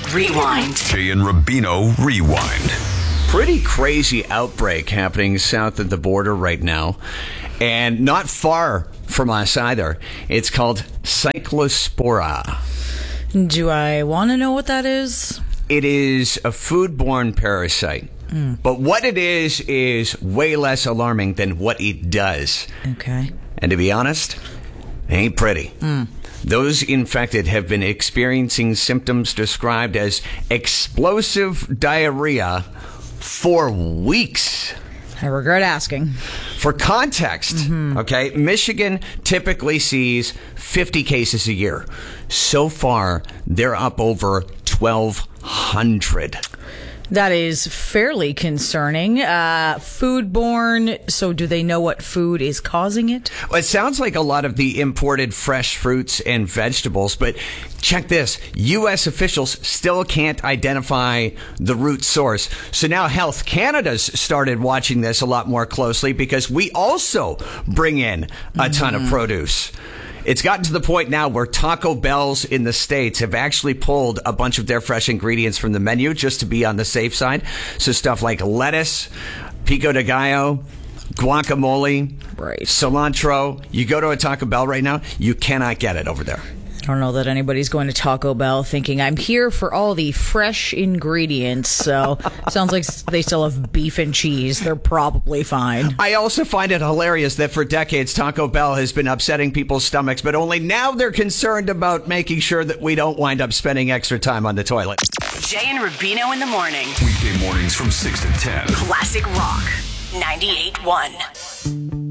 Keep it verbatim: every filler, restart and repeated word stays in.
Rewind. Jay and Rubino Rewind. Pretty crazy outbreak happening south of the border right now, and not far from us either. It's called Cyclospora. Do I want to know what that is? It is a foodborne parasite. Mm. But what it is is way less alarming than what it does. Okay. And to be honest, it ain't pretty. Mm. Those infected have been experiencing symptoms described as explosive diarrhea for weeks. I regret asking. For context, mm-hmm. okay, Michigan typically sees fifty cases a year. So far, they're up over twelve hundred. That is fairly concerning. Uh, foodborne, so do they know what food is causing it? Well, it sounds like a lot of the imported fresh fruits and vegetables, but check this. U S officials still can't identify the root source. So now Health Canada's started watching this a lot more closely because we also bring in a mm-hmm. ton of produce. It's gotten to the point now where Taco Bells in the States have actually pulled a bunch of their fresh ingredients from the menu just to be on the safe side. So stuff like lettuce, pico de gallo, guacamole, right. cilantro. You go to a Taco Bell right now, you cannot get it over there. I don't know that anybody's going to Taco Bell thinking, I'm here for all the fresh ingredients. So sounds like they still have beef and cheese. They're probably fine. I also find it hilarious that for decades, Taco Bell has been upsetting people's stomachs, but only now they're concerned about making sure that we don't wind up spending extra time on the toilet. Jay and Rubino in the morning. Weekday mornings from six to ten. Classic Rock ninety-eight point one.